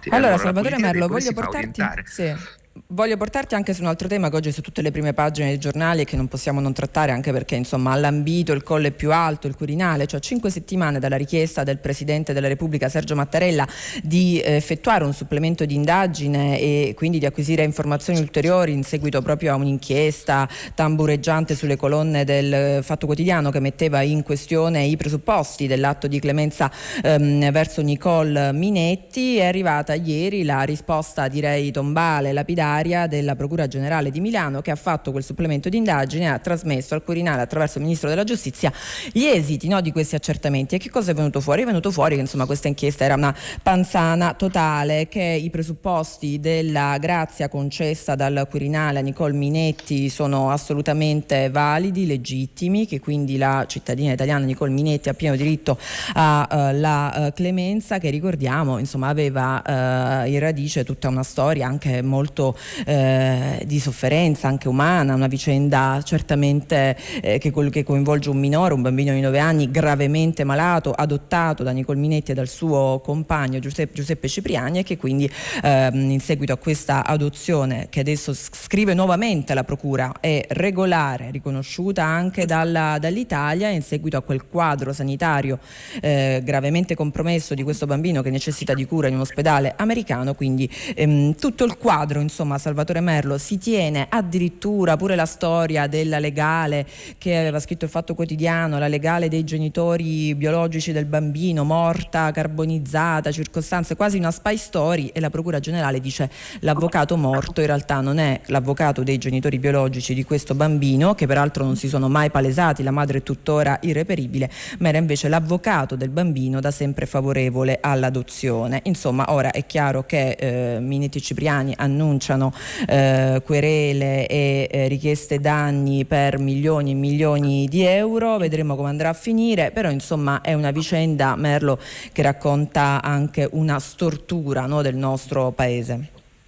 noti. Allora, la Salvatore politica Merlo, debole si fa orientare. voglio portarti anche su un altro tema che oggi è su tutte le prime pagine dei giornali e che non possiamo non trattare, anche perché insomma ha lambito il colle più alto, il Quirinale, cioè 5 settimane dalla richiesta del Presidente della Repubblica Sergio Mattarella di effettuare un supplemento di indagine e quindi di acquisire informazioni ulteriori in seguito proprio a un'inchiesta tambureggiante sulle colonne del Fatto Quotidiano che metteva in questione i presupposti dell'atto di clemenza verso Nicole Minetti. È arrivata ieri la risposta, direi tombale, lapidaria, della Procura Generale di Milano, che ha fatto quel supplemento di indagine e ha trasmesso al Quirinale attraverso il Ministro della Giustizia gli esiti, no, di questi accertamenti. E che cosa è venuto fuori? È venuto fuori che insomma questa inchiesta era una panzana totale, che i presupposti della grazia concessa dal Quirinale a Nicole Minetti sono assolutamente validi, legittimi, che quindi la cittadina italiana Nicole Minetti ha pieno diritto alla clemenza, che ricordiamo insomma aveva in radice tutta una storia anche molto di sofferenza anche umana, una vicenda certamente che coinvolge un minore, un bambino di 9 anni gravemente malato, adottato da Nicole Minetti e dal suo compagno Giuseppe Cipriani, e che quindi in seguito a questa adozione, che adesso scrive nuovamente la Procura, è regolare, riconosciuta anche dall'Italia, in seguito a quel quadro sanitario gravemente compromesso di questo bambino che necessita di cura in un ospedale americano. Quindi tutto il quadro, insomma, Salvatore Merlo, si tiene, addirittura pure la storia della legale che aveva scritto il Fatto Quotidiano, la legale dei genitori biologici del bambino, morta, carbonizzata, circostanze, quasi una spy story, e la Procura Generale dice l'avvocato morto in realtà non è l'avvocato dei genitori biologici di questo bambino, che peraltro non si sono mai palesati, la madre è tuttora irreperibile, ma era invece l'avvocato del bambino, da sempre favorevole all'adozione. Insomma, ora è chiaro che Minetti e Cipriani annunciano querele e richieste danni per milioni e milioni di euro. Vedremo come andrà a finire, però insomma è una vicenda, Merlo, che racconta anche una stortura, no, del nostro paese.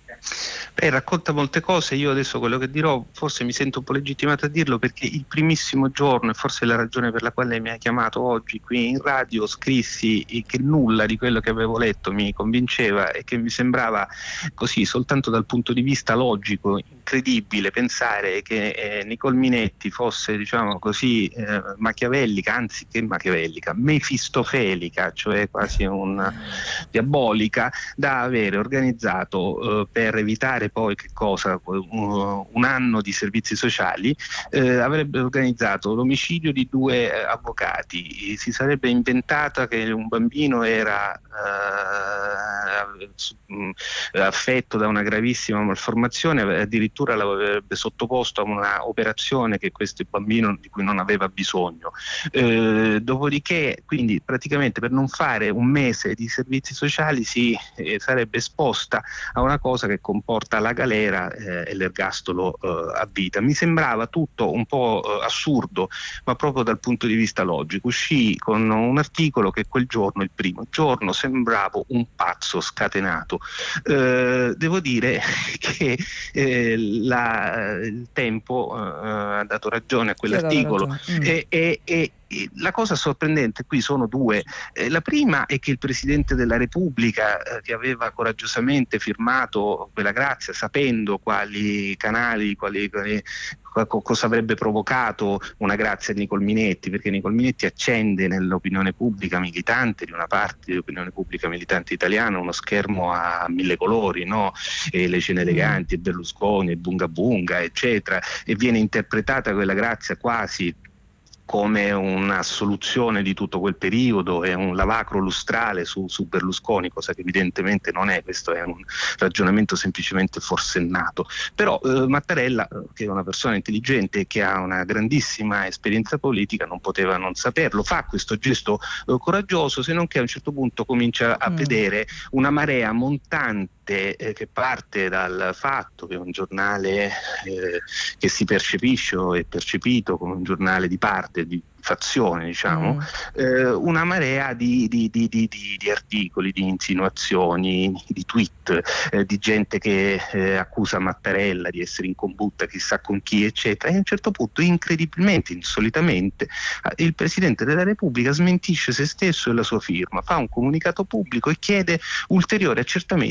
Racconta molte cose. Io adesso quello che dirò forse mi sento un po' legittimato a dirlo, perché il primissimo giorno, e forse è la ragione per la quale mi ha chiamato oggi qui in radio, scrissi che nulla di quello che avevo letto mi convinceva e che mi sembrava così, soltanto dal punto di vista logico, incredibile pensare che Nicole Minetti fosse, diciamo così, machiavellica, anzi che machiavellica, mefistofelica, cioè quasi diabolica, da avere organizzato per evitare poi che cosa, un anno di servizi sociali, avrebbe organizzato l'omicidio di 2 avvocati, si sarebbe inventata che un bambino era affetto da una gravissima malformazione, addirittura l'avrebbe sottoposto a una operazione che questo bambino di cui non aveva bisogno. Dopodiché, quindi praticamente per non fare un mese di servizi sociali si sarebbe esposta a una cosa che comporta la galera e l'ergastolo a vita. Mi sembrava tutto un po' assurdo, ma proprio dal punto di vista logico. Uscii con un articolo che quel giorno, il primo giorno, sembravo un pazzo scatenato. Devo dire che il tempo ha dato ragione a quell'articolo e la cosa sorprendente qui sono 2. La prima è che il Presidente della Repubblica, che aveva coraggiosamente firmato quella grazia sapendo quali canali, cosa avrebbe provocato una grazia di Nicole Minetti, perché Nicole Minetti accende nell'opinione pubblica militante, di una parte dell'opinione pubblica militante italiana, uno schermo a 1000 colori, no? E le cene eleganti, e Berlusconi, e Bunga Bunga, eccetera, e viene interpretata quella grazia quasi come una soluzione di tutto quel periodo, è un lavacro lustrale su Berlusconi, cosa che evidentemente non è. Questo è un ragionamento semplicemente forsennato. Però Mattarella, che è una persona intelligente e che ha una grandissima esperienza politica, non poteva non saperlo. Fa questo gesto coraggioso, se non che a un certo punto comincia a vedere una marea montante che parte dal Fatto, che è un giornale che si percepisce o è percepito come un giornale di parte, di fazione, diciamo, una marea di articoli, di insinuazioni, di tweet, di gente che accusa Mattarella di essere in combutta chissà con chi, eccetera. E a un certo punto, incredibilmente, insolitamente, il Presidente della Repubblica smentisce se stesso e la sua firma, fa un comunicato pubblico e chiede ulteriori accertamenti